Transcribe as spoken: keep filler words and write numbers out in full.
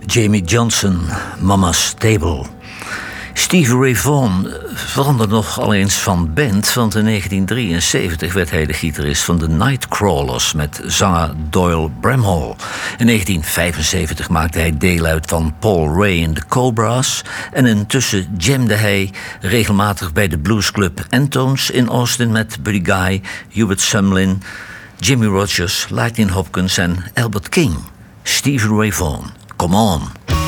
Jamie Johnson, Mama's Table. Stevie Ray Vaughan veranderde nog al eens van band, want in negentien drieënzeventig werd hij de gitarist van de Nightcrawlers met zanger Doyle Bramhall. In negentien vijfenzeventig maakte hij deel uit van Paul Ray en de Cobras en intussen jamde hij regelmatig bij de bluesclub Antones in Austin met Buddy Guy, Hubert Sumlin, Jimmy Rogers, Lightning Hopkins en Albert King. Stevie Ray Vaughan, come on!